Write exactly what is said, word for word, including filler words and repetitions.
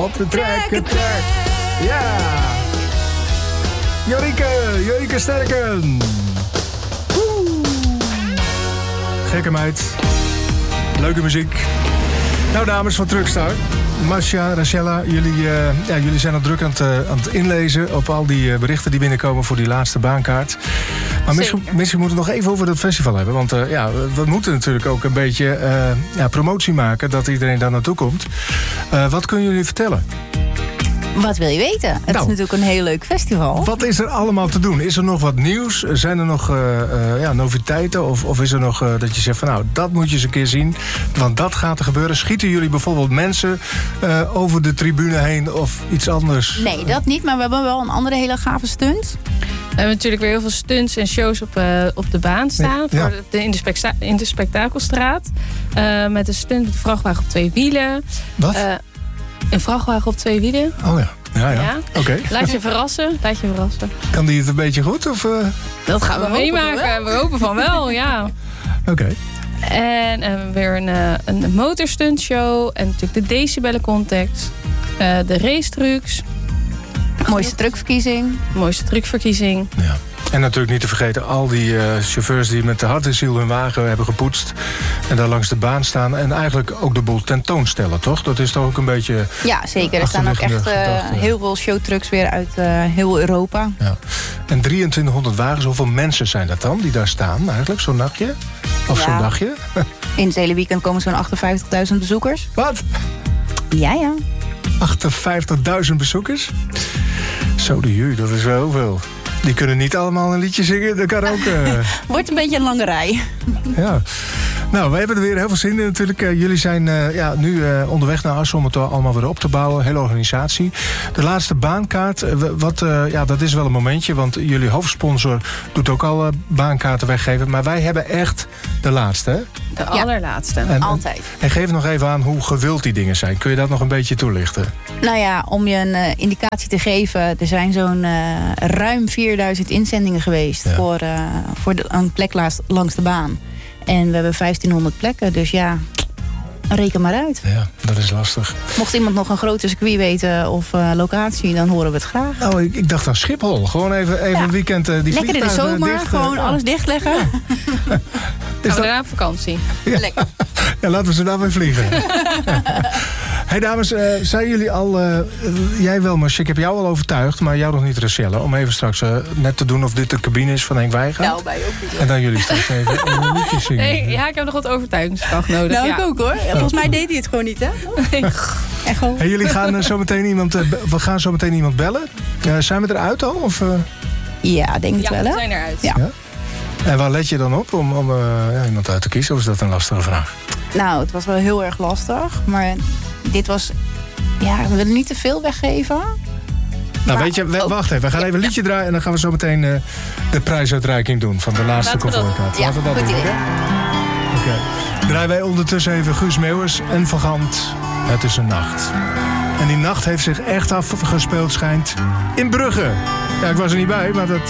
Op de trekken, trek. Ja. Jorike, Jorike Sterken. Woe. Gekke meid. Leuke muziek. Nou, dames van Truckstar. Marcia, Rachella, jullie, uh, ja, jullie zijn al druk aan het, uh, aan het inlezen op al die uh, berichten die binnenkomen voor die laatste baankaart. Maar misschien, misschien moeten we nog even over dat festival hebben. Want uh, ja, we moeten natuurlijk ook een beetje uh, ja, promotie maken dat iedereen daar naartoe komt. Uh, wat kunnen jullie vertellen? Wat wil je weten? Het nou, is natuurlijk een heel leuk festival. Wat is er allemaal te doen? Is er nog wat nieuws? Zijn er nog uh, uh, ja, noviteiten? Of, of is er nog uh, dat je zegt van nou, dat moet je eens een keer zien. Want dat gaat er gebeuren. Schieten jullie bijvoorbeeld mensen uh, over de tribune heen of iets anders? Nee, dat niet. Maar we hebben wel een andere hele gave stunt. We hebben natuurlijk weer heel veel stunts en shows op, uh, op de baan staan. Nee, ja. voor de, in, de spekta- in de Spektakelstraat. Uh, met een stunt met een vrachtwagen op twee wielen. Wat? Uh, Een vrachtwagen op twee wielen. Oh ja, ja, ja. ja. Oké. Okay. Laat je verrassen, laat je verrassen. Kan die het een beetje goed? Of, uh... Dat gaan we, we meemaken. We hopen van wel, ja. Oké. Okay. En uh, weer een, uh, een motorstuntshow. En natuurlijk de decibellen context. Uh, de racetrucs. Mooiste truckverkiezing. Mooiste truckverkiezing. Ja. En natuurlijk niet te vergeten al die uh, chauffeurs die met de hart en ziel hun wagen hebben gepoetst. En daar langs de baan staan. En eigenlijk ook de boel tentoonstellen, toch? Dat is toch ook een beetje... Ja, zeker. Er staan ook echt uh, heel veel showtrucks weer uit uh, heel Europa. Ja. En drieëntwintighonderd wagens, hoeveel mensen zijn dat dan die daar staan eigenlijk? Zo'n nachtje? Of ja. zo'n dagje? In het hele weekend komen zo'n achtenvijftigduizend bezoekers. Wat? Ja, ja. achtenvijftigduizend bezoekers? Zo de ju, dat is wel heel veel. Die kunnen niet allemaal een liedje zingen. Dat kan ook... Uh... Wordt een beetje een lange rij. Ja. Nou, we hebben er weer heel veel zin in natuurlijk. Uh, jullie zijn uh, ja, nu uh, onderweg naar Assen om het allemaal weer op te bouwen. Hele organisatie. De laatste baankaart, uh, wat, uh, ja, dat is wel een momentje. Want jullie hoofdsponsor doet ook al uh, baankaarten weggeven. Maar wij hebben echt de laatste, hè? De allerlaatste. En, en, Altijd. En geef nog even aan hoe gewild die dingen zijn. Kun je dat nog een beetje toelichten? Nou ja, om je een uh, indicatie te geven. Er zijn zo'n uh, ruim vierduizend inzendingen geweest. Ja. Voor, uh, voor de, een plek langs de baan. En we hebben vijftienhonderd plekken, dus ja, reken maar uit. Ja, dat is lastig. Mocht iemand nog een grote circuit weten of uh, locatie, dan horen we het graag. Nou, ik, ik dacht aan Schiphol. Gewoon even, even ja. een weekend uh, die lekker in de zomer, dicht, gewoon uh, alles dichtleggen. Ja. Gaan we dat... daarna op vakantie. Ja. Lekker. Ja, laten we ze daar weer vliegen. Hey dames, uh, zijn jullie al... Uh, jij wel, Marcia, ik heb jou al overtuigd, maar jou nog niet, Rachella. Om even straks uh, net te doen of dit de cabine is van Henk Wijngaard. Nou, bij ook niet. En dan jullie straks even een liedje zingen. Nee, ja, ik heb nog wat overtuigingskracht nodig. Nou, ja. ik ook hoor. Ja, volgens mij deed hij het gewoon niet, hè? Nee. Echt gewoon. Hey, jullie gaan uh, zo meteen iemand... Uh, we gaan zo meteen iemand bellen. Uh, zijn we eruit al? Of, uh... Ja, denk het ja, wel, hè? we zijn eruit. Ja. Ja? En waar let je dan op om, om uh, ja, iemand uit te kiezen? Of is dat een lastige vraag? Nou, het was wel heel erg lastig. Maar dit was... Ja, we willen niet te veel weggeven. Nou, maar, weet je, we, wacht even. We gaan ja, even een liedje ja. draaien... en dan gaan we zo meteen uh, de prijsuitreiking doen... van de laatste comfortkaart. Ja, Laten we dat goed doen, idee. Oké. Okay. Draaien wij ondertussen even Guus Meeuwers en Van Gant. Het is een nacht. En die nacht heeft zich echt afgespeeld, schijnt, in Brugge. Ja, ik was er niet bij, maar dat